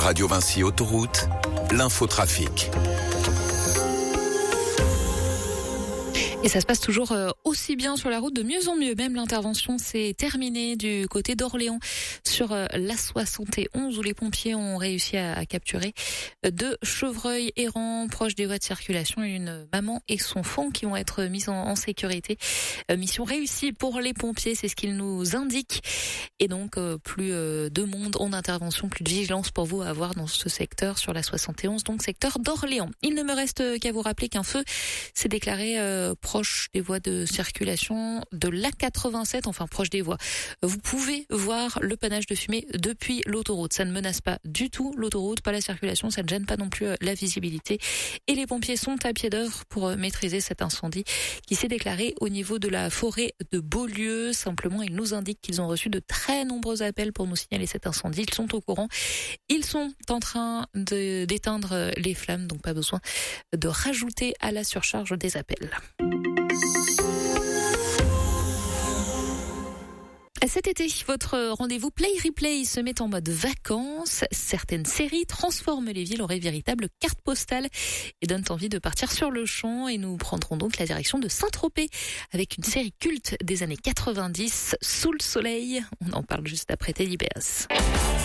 Radio Vinci Autoroute, l'infotrafic. Et ça se passe toujours aussi bien sur la route, de mieux en mieux. Même l'intervention s'est terminée du côté d'Orléans sur l'A71 où les pompiers ont réussi à capturer 2 chevreuils errants proches des voies de circulation. Une maman et son faon qui vont être mis en sécurité. Mission réussie pour les pompiers, c'est ce qu'ils nous indiquent. Et donc plus de monde en intervention, plus de vigilance pour vous à avoir dans ce secteur sur l'A71, donc secteur d'Orléans. Il ne me reste qu'à vous rappeler qu'un feu s'est déclaré proche des voies de circulation de l'A87, enfin proche des voies. Vous pouvez voir le panache de fumée depuis l'autoroute. Ça ne menace pas du tout l'autoroute, pas la circulation, ça ne gêne pas non plus la visibilité. Et les pompiers sont à pied d'œuvre pour maîtriser cet incendie qui s'est déclaré au niveau de la forêt de Beaulieu. Simplement, ils nous indiquent qu'ils ont reçu de très nombreux appels pour nous signaler cet incendie. Ils sont au courant. Ils sont en train d'éteindre les flammes, donc pas besoin de rajouter à la surcharge des appels. Cet été, votre rendez-vous Play Replay se met en mode vacances. Certaines séries transforment les villes en véritables cartes postales et donnent envie de partir sur le champ. Et nous prendrons donc la direction de Saint-Tropez avec une série culte des années 90, Sous le soleil. On en parle juste après Teddy Bears.